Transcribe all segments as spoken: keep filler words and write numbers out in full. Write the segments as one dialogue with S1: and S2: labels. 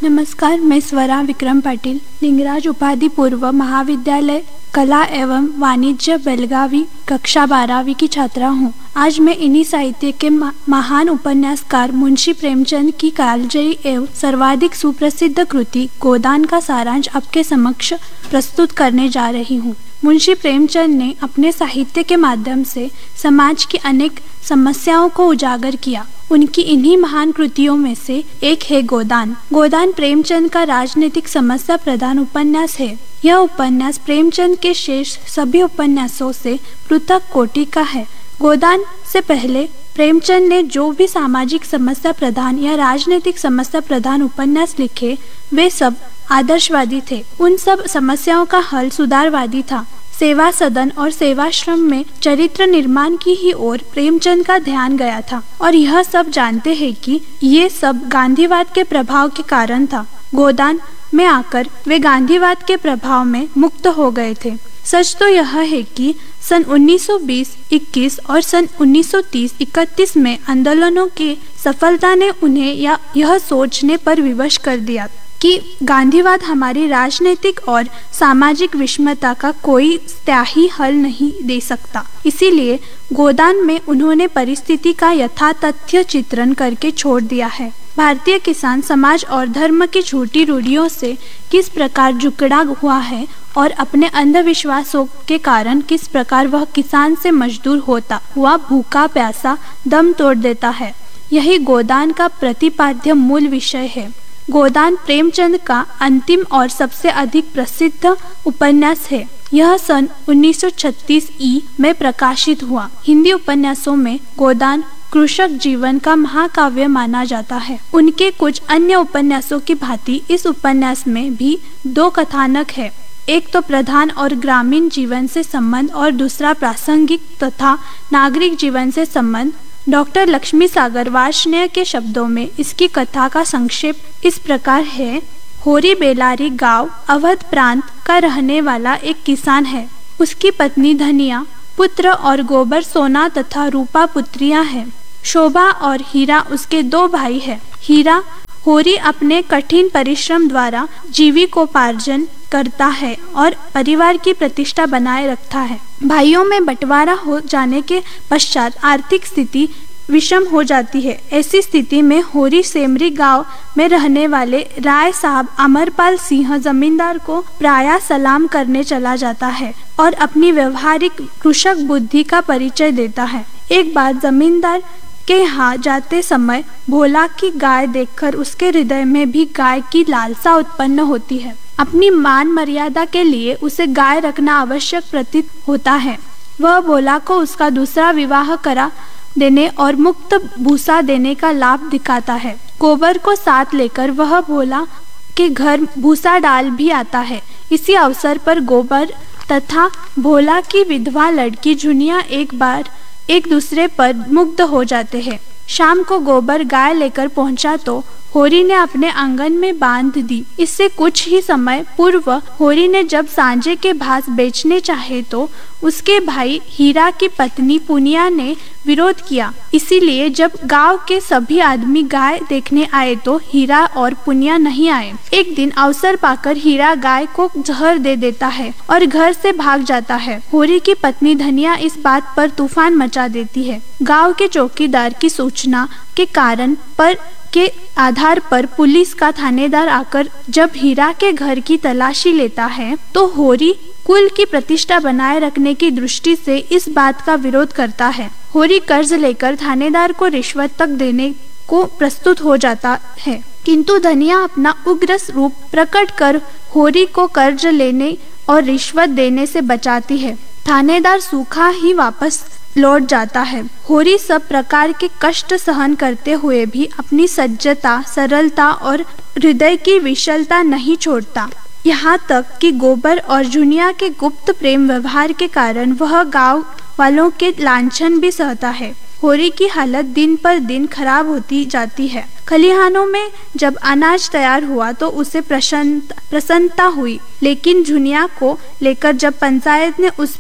S1: नमस्कार, मैं स्वरा विक्रम पाटिल, लिंगराज उपाधि पूर्व महाविद्यालय कला एवं वाणिज्य बेलगावी कक्षा बारहवीं की छात्रा हूँ। आज मैं इन्हीं साहित्य के महान उपन्यासकार मुंशी प्रेमचंद की कालजयी एवं सर्वाधिक सुप्रसिद्ध कृति गोदान का सारांश आपके समक्ष प्रस्तुत करने जा रही हूँ। मुंशी प्रेमचंद ने अपने साहित्य के माध्यम से समाज की अनेक समस्याओं को उजागर किया। उनकी इन्हीं महान कृतियों में से एक है गोदान। गोदान प्रेमचंद का राजनीतिक समस्या प्रधान उपन्यास है। यह उपन्यास प्रेमचंद के शेष सभी उपन्यासों से पृथक कोटि का है। गोदान से पहले प्रेमचंद ने जो भी सामाजिक समस्या प्रधान या राजनीतिक समस्या प्रधान उपन्यास लिखे, वे सब आदर्शवादी थे। उन सब समस्याओं का हल सुधारवादी था। सेवा सदन और सेवाश्रम में चरित्र निर्माण की ही ओर प्रेमचंद का ध्यान गया था और यह सब जानते हैं कि ये सब गांधीवाद के प्रभाव के कारण था। गोदान में आकर वे गांधीवाद के प्रभाव में मुक्त हो गए थे। सच तो यह है कि सन उन्नीस सौ बीस इक्कीस और सन उन्नीस सौ तीस इकतीस में आंदोलनों की सफलता ने उन्हें या यह सोचने पर विवश कर दिया कि गांधीवाद हमारी राजनीतिक और सामाजिक विषमता का कोई स्थायी हल नहीं दे सकता। इसीलिए गोदान में उन्होंने परिस्थिति का यथातथ्य चित्रण करके छोड़ दिया है। भारतीय किसान समाज और धर्म की झूठी रूढ़ियों से किस प्रकार जुकड़ा हुआ है और अपने अंधविश्वासों के कारण किस प्रकार वह किसान से मजदूर होता हुआ भूखा प्यासा दम तोड़ देता है, यही गोदान का प्रतिपाद्य मूल विषय है। गोदान प्रेमचंद का अंतिम और सबसे अधिक प्रसिद्ध उपन्यास है। यह सन उन्नीस सौ छत्तीस ई में प्रकाशित हुआ। हिंदी उपन्यासों में गोदान कृषक जीवन का महाकाव्य माना जाता है। उनके कुछ अन्य उपन्यासों की भांति इस उपन्यास में भी दो कथानक है। एक तो प्रधान और ग्रामीण जीवन से संबंध और दूसरा प्रासंगिक तथा नागरिक जीवन से संबंध। डॉक्टर लक्ष्मी सागर वार्ष्णेय के शब्दों में इसकी कथा का संक्षेप इस प्रकार है। होरी बेलारी गांव अवध प्रांत का रहने वाला एक किसान है। उसकी पत्नी धनिया, पुत्र और गोबर सोना तथा रूपा पुत्रियां हैं। शोभा और हीरा उसके दो भाई हैं। हीरा होरी अपने कठिन परिश्रम द्वारा जीविकोपार्जन करता है और परिवार की प्रतिष्ठा बनाए रखता है। भाइयों में बंटवारा हो जाने के पश्चात आर्थिक स्थिति विषम हो जाती है। ऐसी स्थिति में होरी सेमरी गांव में रहने वाले राय साहब अमरपाल सिंह जमींदार को प्रायः सलाम करने चला जाता है और अपनी व्यवहारिक कृषक बुद्धि का परिचय देता है। एक बार जमींदार के यहाँ जाते समय भोला की गाय देखकर उसके हृदय में भी गाय की लालसा उत्पन्न होती है। अपनी मान मर्यादा के लिए उसे गाय रखना आवश्यक प्रतीत होता है। वह भोला को उसका दूसरा विवाह करा देने और मुक्त भूसा देने का लाभ दिखाता है। गोबर को साथ लेकर वह भोला के घर भूसा डाल भी आता है। इसी अवसर पर गोबर तथा भोला की विधवा लड़की झुनिया एक बार एक दूसरे पर मुग्ध हो जाते हैं। शाम को गोबर गाय लेकर पहुंचा तो होरी ने अपने आंगन में बांध दी। इससे कुछ ही समय पूर्व होरी ने जब सांझे के घास बेचने चाहे तो उसके भाई हीरा की पत्नी पुनिया ने विरोध किया। इसीलिए जब गांव के सभी आदमी गाय देखने आए तो हीरा और पुनिया नहीं आए। एक दिन अवसर पाकर हीरा गाय को जहर दे देता है और घर से भाग जाता है। होरी की पत्नी धनिया इस बात पर तूफान मचा देती है। गांव के चौकीदार की सूचना के कारण पर के आधार पर पुलिस का थानेदार आकर जब हीरा के घर की तलाशी लेता है तो होरी कुल की प्रतिष्ठा बनाए रखने की दृष्टि से इस बात का विरोध करता है। होरी कर्ज लेकर थानेदार को रिश्वत तक देने को प्रस्तुत हो जाता है, किंतु धनिया अपना उग्र रूप प्रकट कर होरी को कर्ज लेने और रिश्वत देने से बचाती है। थानेदार सूखा ही वापस लौट जाता है। होरी सब प्रकार के कष्ट सहन करते हुए भी अपनी सज्जता, सरलता और हृदय की विशालता नहीं छोड़ता। यहाँ तक कि गोबर और झुनिया के गुप्त प्रेम व्यवहार के कारण वह गांव वालों के लांछन भी सहता है। होरी की हालत दिन पर दिन खराब होती जाती है। खलिहानों में जब अनाज तैयार हुआ तो उसे प्रसन्न प्रसन्नता हुई, लेकिन झुनिया को लेकर जब पंचायत ने उस पर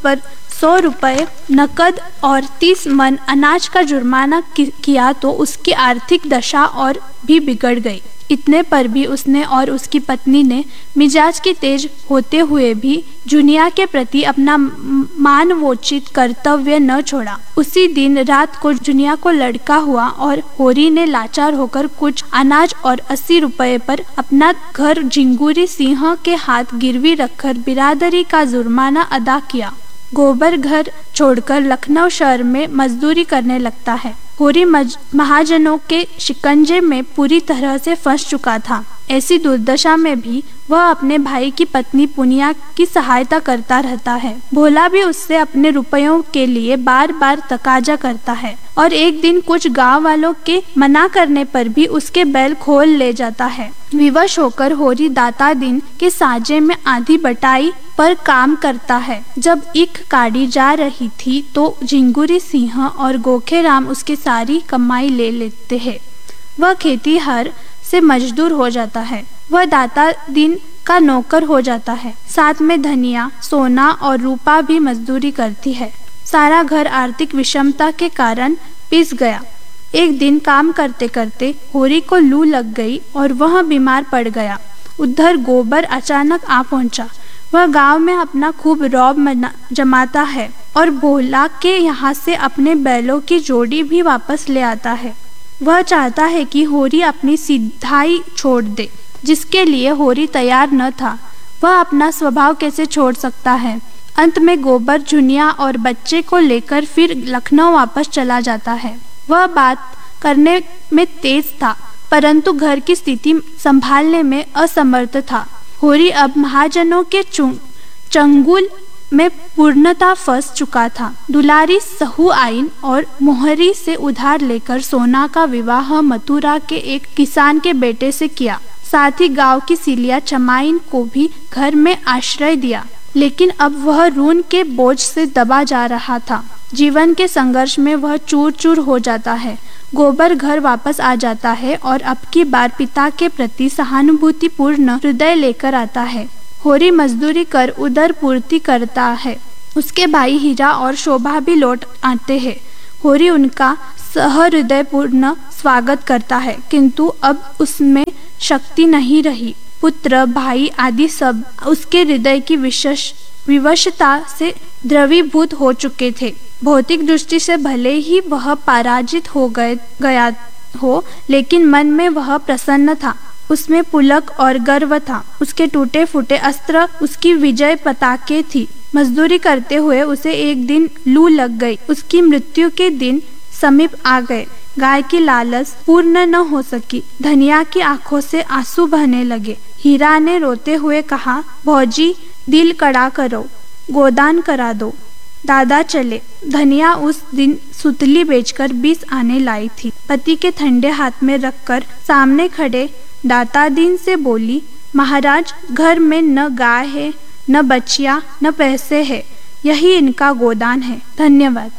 S1: सौ रुपये नकद और तीस मन अनाज का जुर्माना किया तो उसकी आर्थिक दशा और भी बिगड़ गई। इतने पर भी उसने और उसकी पत्नी ने मिजाज की तेज होते हुए भी जुनिया के प्रति अपना मानवोचित कर्तव्य न छोड़ा। उसी दिन रात को जुनिया को लड़का हुआ और होरी ने लाचार होकर कुछ अनाज और अस्सी रुपये पर अपना घर झिंगुरी सिंह के हाथ गिरवी रखकर बिरादरी का जुर्माना अदा किया। गोबर घर छोड़कर लखनऊ शहर में मजदूरी करने लगता है। होरी महाजनों के शिकंजे में पूरी तरह से फंस चुका था। ऐसी दुर्दशा में भी वह अपने भाई की पत्नी पुनिया की सहायता करता रहता है। भोला भी उससे अपने रुपयों के लिए बार बार तकाजा करता है और एक दिन कुछ गांव वालों के मना करने पर भी उसके बैल खोल ले जाता है। विवश होकर होरी दाता दिन के साजे में आधी बटाई पर काम करता है। जब एक काड़ी जा रही थी तो झिंगुरी सिंह और गोखे राम उसकी सारी कमाई ले लेते हैं। वह खेती हर से मजदूर हो जाता है। वह दाता दिन का नौकर हो जाता है। साथ में धनिया, सोना और रूपा भी मजदूरी करती है। सारा घर आर्थिक विषमता के कारण पिस गया। एक दिन काम करते करते होरी को लू लग गई और वह बीमार पड़ गया। उधर गोबर अचानक आ पहुंचा। वह गांव में अपना खूब रौब जमाता है और भोला के यहाँ से अपने बैलों की जोड़ी भी वापस ले आता है। वह चाहता है कि होरी अपनी सिधाई छोड़ दे, जिसके लिए होरी तैयार न था। वह अपना स्वभाव कैसे छोड़ सकता है। अंत में गोबर जुनिया और बच्चे को लेकर फिर लखनऊ वापस चला जाता है। वह बात करने में तेज था, परंतु घर की स्थिति संभालने में असमर्थ था। होरी अब महाजनों के चंगुल में पूर्णतः फंस चुका था। दुलारी सहु आइन और मोहरी से उधार लेकर सोना का विवाह मथुरा के एक किसान के बेटे से किया। साथ ही गांव की सिलिया चमाइन को भी घर में आश्रय दिया। लेकिन अब वह ऋण के बोझ से दबा जा रहा था। जीवन के संघर्ष में वह चूर चूर हो जाता है। गोबर घर वापस आ जाता है और अब की बार पिता के प्रति सहानुभूतिपूर्ण हृदय लेकर आता है। होरी मजदूरी कर उदर पूर्ति करता है। उसके भाई हीरा और शोभा भी लौट आते हैं। होरी उनका सहृदयपूर्ण स्वागत करता है, किंतु अब उसमें शक्ति नहीं रही। पुत्र, भाई आदि सब उसके हृदय की विशेष विवशता से द्रवीभूत हो चुके थे। भौतिक दृष्टि से भले ही वह पराजित हो गए गया हो, लेकिन मन में वह प्रसन्न था। उसमें पुलक और गर्व था। उसके टूटे फूटे अस्त्र उसकी विजय पताके थी। मजदूरी करते हुए उसे एक दिन लू लग गई। उसकी मृत्यु के दिन समीप आ गए। गाय की लालच पूर्ण न हो सकी। धनिया की आंखों से आंसू बहने लगे। हीरा ने रोते हुए कहा, भौजी दिल कड़ा करो, गोदान करा दो। दादा चले। धनिया उस दिन सुतली बेचकर बीस आने लाई थी। पति के ठंडे हाथ में रखकर सामने खड़े दाता दिन से बोली, महाराज, घर में न गाय है, न बच्चियां, न पैसे है। यही इनका गोदान है। धन्यवाद।